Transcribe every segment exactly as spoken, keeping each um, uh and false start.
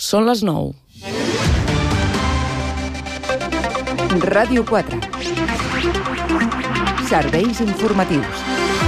Són les nou. Ràdio quatre. Serveis informatius.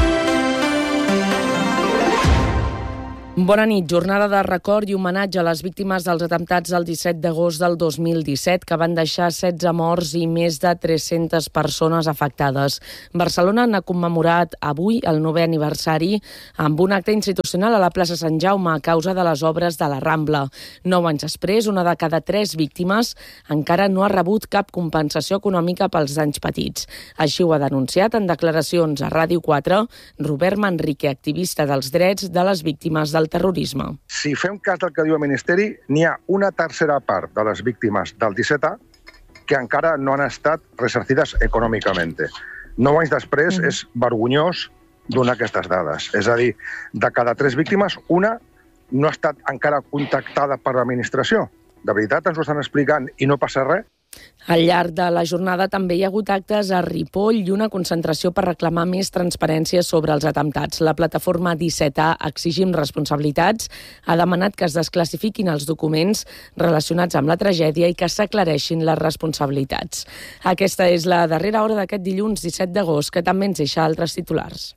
Bona nit. Jornada de record i homenatge a les víctimes dels atemptats del disset d'agost del dos mil disset, que van deixar setze morts i més de tres-centes persones afectades. Barcelona n'ha commemorat avui el novè aniversari amb un acte institucional a la plaça Sant Jaume a causa de les obres de la Rambla. Nou anys després, una de cada tres víctimes encara no ha rebut cap compensació econòmica pels danys patits. Així ho ha denunciat en declaracions a Ràdio quatre Robert Manrique, activista dels drets de les víctimes del terrorisme. Si fem cas del que diu el Ministeri, n'hi ha una tercera part de les víctimes del disset A que encara no han estat ressarcides econòmicament. Nou anys després mm. és vergonyós donar aquestes dades. És a dir, de cada tres víctimes, una no ha estat encara contactada per l'administració. De veritat ens ho estan explicant i no passa res? Al llarg de la jornada també hi ha hagut actes a Ripoll i una concentració per reclamar més transparència sobre els atemptats. La plataforma disset A Exigim Responsabilitats ha demanat que es desclassifiquin els documents relacionats amb la tragèdia i que s'aclareixin les responsabilitats. Aquesta és la darrera hora d'aquest dilluns disset d'agost, que també ens deixa altres titulars.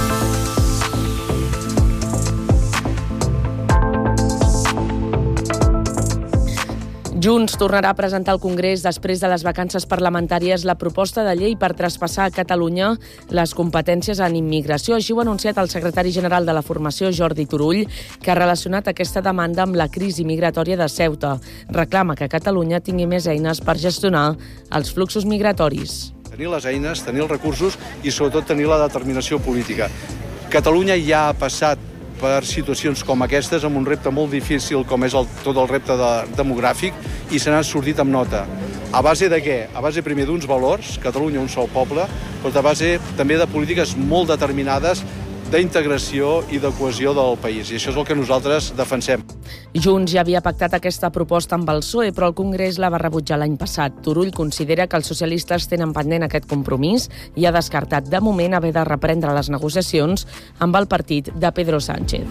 Junts tornarà a presentar al Congrés, després de les vacances parlamentàries, la proposta de llei per traspassar a Catalunya les competències en immigració. Així ho ha anunciat el secretari general de la formació, Jordi Turull, que ha relacionat aquesta demanda amb la crisi migratòria de Ceuta. Reclama que Catalunya tingui més eines per gestionar els fluxos migratoris. Tenir les eines, tenir els recursos i sobretot tenir la determinació política. Catalunya ja ha passat per situacions com aquestes, amb un repte molt difícil com és el, tot el repte de, demogràfic, i se n'ha sortit amb nota. A base de què? A base primer d'uns valors, Catalunya un sol poble, però a base també de polítiques molt determinades d'integració i de cohesió del país. I això és el que nosaltres defensem. Junts ja havia pactat aquesta proposta amb el P S O E, però el Congrés la va rebutjar l'any passat. Turull considera que els socialistes tenen pendent aquest compromís i ha descartat de moment haver de reprendre les negociacions amb el partit de Pedro Sánchez.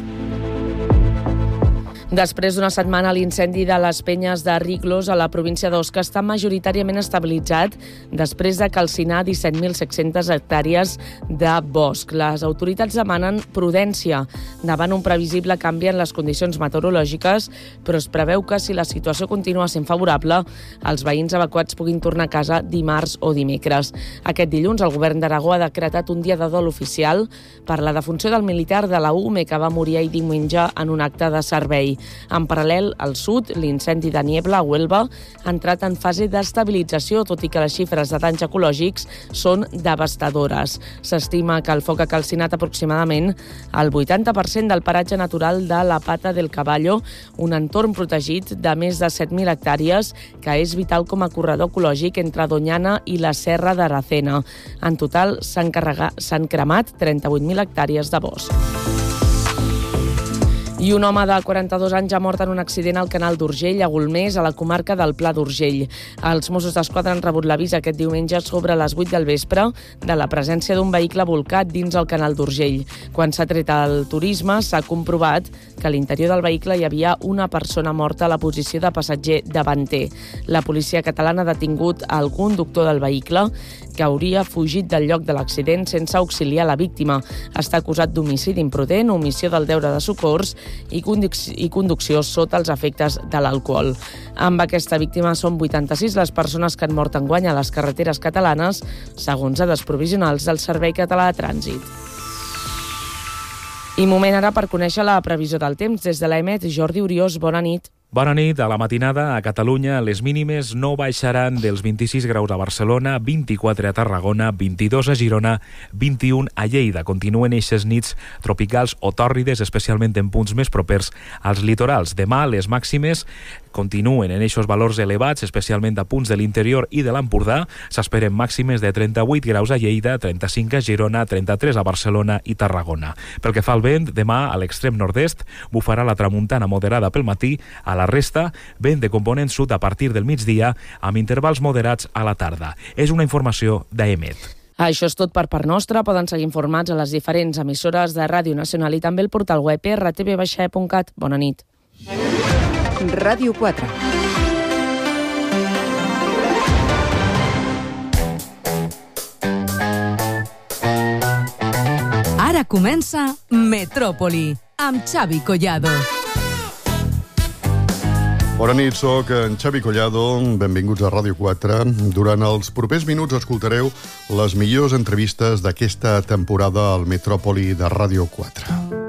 Després d'una setmana, l'incendi de les penyes de Riglos a la província d'Osca està majoritàriament estabilitzat després de calcinar disset mil set-centes hectàrees de bosc. Les autoritats demanen prudència davant un previsible canvi en les condicions meteorològiques, però es preveu que, si la situació continua sent favorable, els veïns evacuats puguin tornar a casa dimarts o dimecres. Aquest dilluns, el govern d'Aragó ha decretat un dia de dol oficial per la defunció del militar de la U M E que va morir ahir diumenge en un acte de servei. En paral·lel, al sud, l'incendi de Niebla, a Huelva, ha entrat en fase d'estabilització, tot i que les xifres de danys ecològics són devastadores. S'estima que el foc ha calcinat aproximadament el vuitanta per cent del paratge natural de la Pata del Caballo, un entorn protegit de més de set mil hectàrees que és vital com a corredor ecològic entre Doñana i la Serra d'Aracena. En total, s'han carregat, s'han cremat trenta-vuit mil hectàrees de bosc. I un home de quaranta-dos anys ha mort en un accident al canal d'Urgell, a Golmés, a la comarca del Pla d'Urgell. Els Mossos d'Esquadra han rebut l'avís aquest diumenge sobre les vuit del vespre de la presència d'un vehicle bolcat dins el canal d'Urgell. Quan s'ha tret el turisme, s'ha comprovat que a l'interior del vehicle hi havia una persona morta a la posició de passatger davanter. La policia catalana ha detingut el conductor del vehicle, que hauria fugit del lloc de l'accident sense auxiliar la víctima. Està acusat d'homicidi imprudent, omissió del deure de socors i, conduc i conducció sota els efectes de l'alcohol. Amb aquesta víctima són vuitanta-sis les persones que han mort enguany a les carreteres catalanes, segons dades provisionals del Servei Català de Trànsit. I moment ara per conèixer la previsió del temps. Des de l'E M E T, Jordi Oriós, bona nit. Bona nit. A la matinada a Catalunya les mínimes no baixaran dels vint-i-sis graus a Barcelona, vint-i-quatre a Tarragona, vint-i-dos a Girona, vint-i-un a Lleida. Continuen eixes nits tropicals o tòrrides, especialment en punts més propers als litorals. Demà les màximes continuen en eixos valors elevats, especialment a punts de l'interior i de l'Empordà. S'esperen màximes de trenta-vuit graus a Lleida, trenta-cinc a Girona, trenta-tres a Barcelona i Tarragona. Pel que fa al vent, demà a l'extrem nord-est bufarà la tramuntana moderada pel matí, a la resta, vent de component sud a partir del migdia, amb intervals moderats a la tarda. És una informació d'E M E T. Això és tot per part nostra. Poden seguir informats a les diferents emissores de Ràdio Nacional i també el portal web erre te ve baixa e punt cat. Bona nit. Ràdio quatre. Ara comença Metròpoli, amb Xavi Collado. Bona nit, soc en Xavi Collado. Benvinguts a Ràdio quatre. Durant els propers minuts escoltareu les millors entrevistes d'aquesta temporada al Metròpoli de Ràdio quatre.